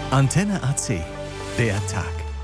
Antenne AC, der Tag.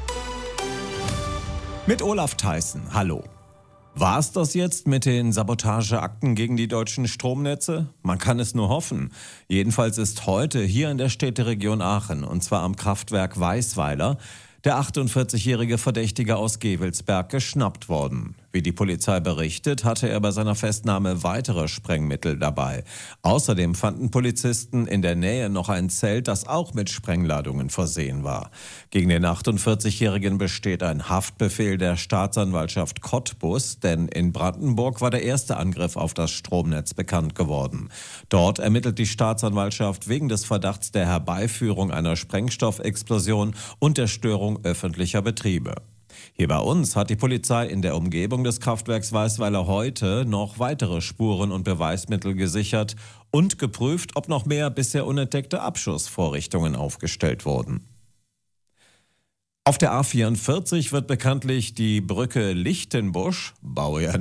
Mit Olaf Theissen, hallo. War es das jetzt mit den Sabotageakten gegen die deutschen Stromnetze? Man kann es nur hoffen. Jedenfalls ist heute hier in der Städteregion Aachen, und zwar am Kraftwerk Weisweiler, der 48-jährige Verdächtige aus Gevelsberg geschnappt worden. Wie die Polizei berichtet, hatte er bei seiner Festnahme weitere Sprengmittel dabei. Außerdem fanden Polizisten in der Nähe noch ein Zelt, das auch mit Sprengladungen versehen war. Gegen den 48-jährigen besteht ein Haftbefehl der Staatsanwaltschaft Cottbus, denn in Brandenburg war der erste Angriff auf das Stromnetz bekannt geworden. Dort ermittelt die Staatsanwaltschaft wegen des Verdachts der Herbeiführung einer Sprengstoffexplosion und der Störung öffentlicher Betriebe. Hier bei uns hat die Polizei in der Umgebung des Kraftwerks Weisweiler heute noch weitere Spuren und Beweismittel gesichert und geprüft, ob noch mehr bisher unentdeckte Abschussvorrichtungen aufgestellt wurden. Auf der A44 wird bekanntlich die Brücke Lichtenbusch, Baujahr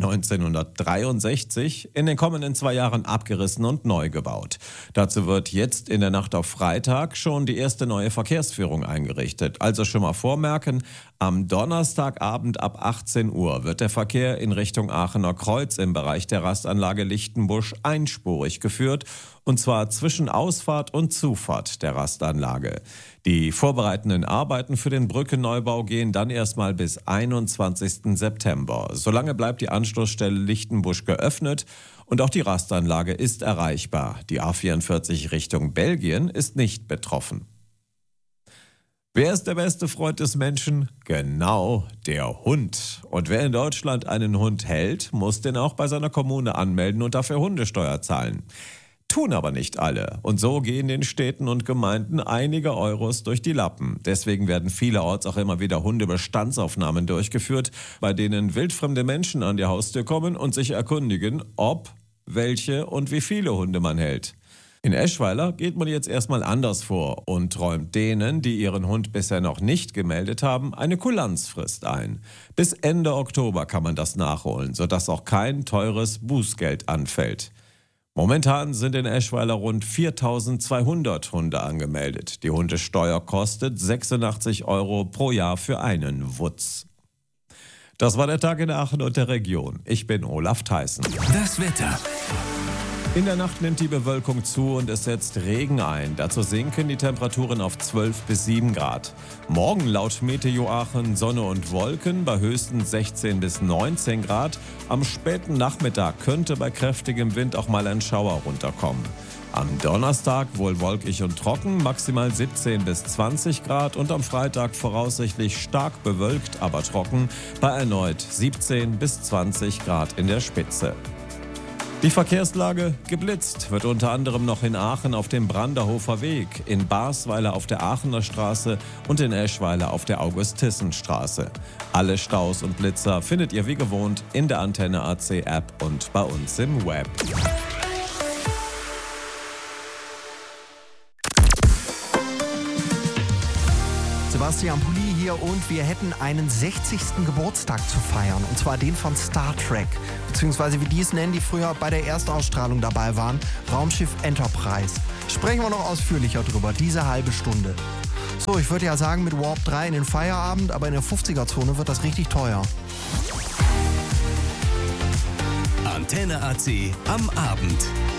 1963, in den kommenden 2 Jahren abgerissen und neu gebaut. Dazu wird jetzt in der Nacht auf Freitag schon die erste neue Verkehrsführung eingerichtet. Also schon mal vormerken, am Donnerstagabend ab 18 Uhr wird der Verkehr in Richtung Aachener Kreuz im Bereich der Rastanlage Lichtenbusch einspurig geführt, und zwar zwischen Ausfahrt und Zufahrt der Rastanlage. Die vorbereitenden Arbeiten für den Brückenneubau gehen dann erstmal bis 21. September. Solange bleibt die Anschlussstelle Lichtenbusch geöffnet und auch die Rastanlage ist erreichbar. Die A44 Richtung Belgien ist nicht betroffen. Wer ist der beste Freund des Menschen? Genau, der Hund. Und wer in Deutschland einen Hund hält, muss den auch bei seiner Kommune anmelden und dafür Hundesteuer zahlen. Tun aber nicht alle. Und so gehen den Städten und Gemeinden einige Euros durch die Lappen. Deswegen werden vielerorts auch immer wieder Hundebestandsaufnahmen durchgeführt, bei denen wildfremde Menschen an die Haustür kommen und sich erkundigen, ob, welche und wie viele Hunde man hält. In Eschweiler geht man jetzt erstmal anders vor und räumt denen, die ihren Hund bisher noch nicht gemeldet haben, eine Kulanzfrist ein. Bis Ende Oktober kann man das nachholen, sodass auch kein teures Bußgeld anfällt. Momentan sind in Eschweiler rund 4.200 Hunde angemeldet. Die Hundesteuer kostet 86 € pro Jahr für einen Wutz. Das war der Tag in Aachen und der Region. Ich bin Olaf Theissen. Das Wetter. In der Nacht nimmt die Bewölkung zu und es setzt Regen ein. Dazu sinken die Temperaturen auf 12 bis 7 Grad. Morgen laut Meteo Aachen Sonne und Wolken bei höchstens 16 bis 19 Grad. Am späten Nachmittag könnte bei kräftigem Wind auch mal ein Schauer runterkommen. Am Donnerstag wohl wolkig und trocken, maximal 17 bis 20 Grad und am Freitag voraussichtlich stark bewölkt, aber trocken, bei erneut 17 bis 20 Grad in der Spitze. Die Verkehrslage geblitzt wird unter anderem noch in Aachen auf dem Branderhofer Weg, in Basweiler auf der Aachener Straße und in Eschweiler auf der August-Thyssen-Straße. Alle Staus und Blitzer findet ihr wie gewohnt in der Antenne AC App und bei uns im Web. Sebastian Pulli hier und wir hätten einen 60. Geburtstag zu feiern. Und zwar den von Star Trek. Beziehungsweise wie die es nennen, die früher bei der Erstausstrahlung dabei waren. Raumschiff Enterprise. Sprechen wir noch ausführlicher drüber, diese halbe Stunde. So, ich würde ja sagen mit Warp 3 in den Feierabend, aber in der 50er-Zone wird das richtig teuer. Antenne AC am Abend.